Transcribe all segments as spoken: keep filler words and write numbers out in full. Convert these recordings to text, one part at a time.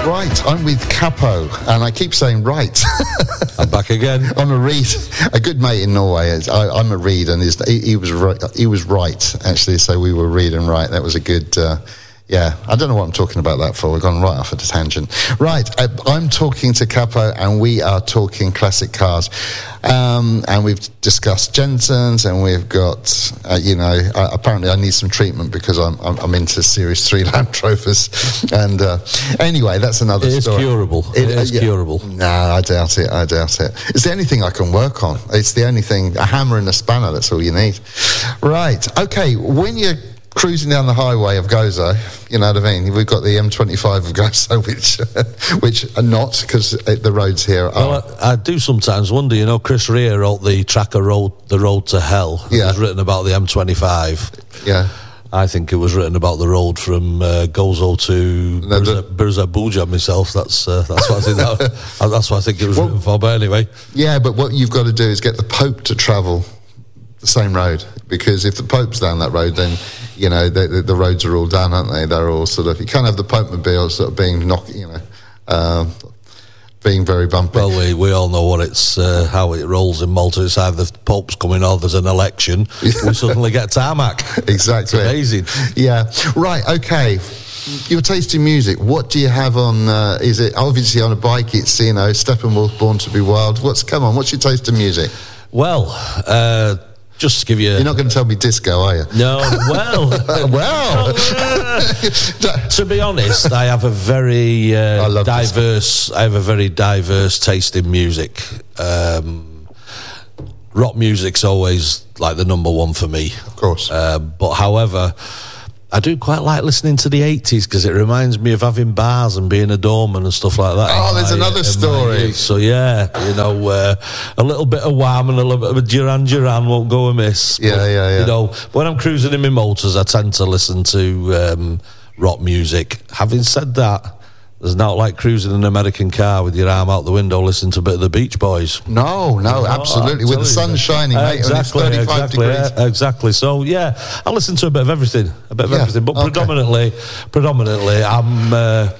Right, I'm with Capo, and I keep saying right. I'm back again. I'm a Reed, a good mate in Norway. I, I'm a Reed, and his, he, he was right, he was right actually. So we were Reed and right. That was a good. Uh, Yeah, I don't know what I'm talking about that for. We've gone right off at a tangent. Right, uh, I'm talking to Capo, and we are talking classic cars. Um, and we've discussed Jensens, and we've got, uh, you know, uh, apparently I need some treatment because I'm I'm, I'm into Series three Land Rovers. And uh, anyway, that's another it story. It is curable. It, it is uh, yeah. curable. No, I doubt it. I doubt it. It's the only thing I can work on. It's the only thing, a hammer and a spanner, that's all you need. Right, okay, when you're cruising down the highway of Gozo, you know what I mean? We've got the M twenty-five of Gozo, which which are not, because the roads here are... Well, I, I do sometimes wonder, you know, Chris Rea wrote the Tracker Road, The Road to Hell. Yeah. It was written about the M twenty-five. Yeah. I think it was written about the road from uh, Gozo to No, the, Burza Buja myself. That's uh, that's what I think that, that's what I think it was well, written for. But anyway, yeah. But what you've got to do is get the Pope to travel the same road, because if the Pope's down that road, then you know the, the, the roads are all done, aren't they? They're all sort of. You can't have the Pope-mobile sort of being knocked, you know, um, being very bumpy. Well, we, we all know what it's uh, how it rolls in Malta. It's either the Pope's coming or there's an election. We suddenly get tarmac. Exactly. It's amazing. Yeah. Right. Okay. Your taste in music. What do you have on? Uh, is it obviously on a bike? It's, you know, Steppenwolf, Born to Be Wild. What's come on? What's your taste in music? Well. Uh, Just to give you... You're not going to tell me disco, are you? No, well... well... uh, to be honest, I have a very uh, I diverse... Disco. I have a very diverse taste in music. Um, rock music's always, like, the number one for me. Of course. Uh, but, however... I do quite like listening to the eighties because it reminds me of having bars and being a doorman and stuff like that. Oh, there's my, another story. So, yeah, you know, uh, a little bit of Wham and a little bit of Duran Duran won't go amiss. Yeah, but, yeah, yeah. You know, when I'm cruising in my motors, I tend to listen to um, rock music. Having said that, there's not like cruising in an American car with your arm out the window listening to a bit of the Beach Boys. No, no, absolutely. With the sun shining, uh, mate, exactly, and it's thirty-five exactly, degrees. Yeah, exactly. So, yeah, I listen to a bit of everything, a bit of yeah, everything. But okay. predominantly, predominantly, I'm... Uh,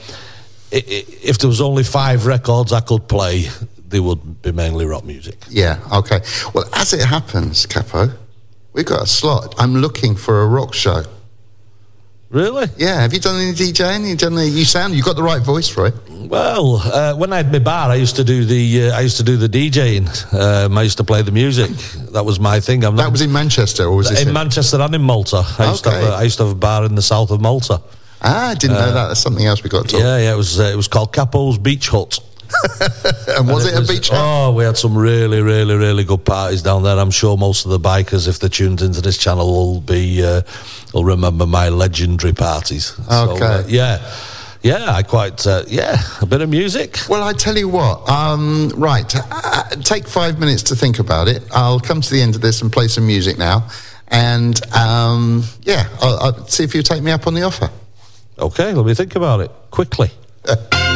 if there was only five records I could play, they would be mainly rock music. Yeah, okay. Well, as it happens, Capo, we've got a slot. I'm looking for a rock show. Really? Yeah. Have you done any DJing? You done any, you sound you got the right voice for it. Well, uh, when I had my bar, I used to do the uh, I used to do the DJing. Um, I used to play the music. That was my thing. I'm not, that was in Manchester, or was it in, in Manchester and in Malta? I used, okay. to have a, I used to have a bar in the south of Malta. Ah, I didn't uh, know that. That's something else we got to talk. Yeah, yeah. It was uh, it was called Capo's Beach Hut. And was and it, it was, a beach hut? Oh, we had some really, really, really good parties down there. I'm sure most of the bikers, if they're tuned into this channel, will be uh, will remember my legendary parties. Okay. So, uh, yeah. Yeah, I quite, uh, yeah, a bit of music. Well, I tell you what, um, right, uh, take five minutes to think about it. I'll come to the end of this and play some music now. And, um, yeah, I'll, I'll see if you take me up on the offer. Okay, let me think about it quickly.